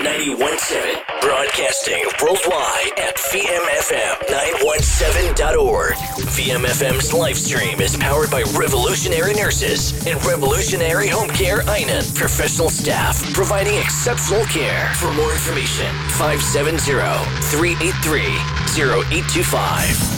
91.7, broadcasting worldwide at VMFM917.org. VMFM's live stream is powered by Revolutionary Nurses and Revolutionary Home Care Einan professional staff, providing exceptional care. For more information, 570-383-0825.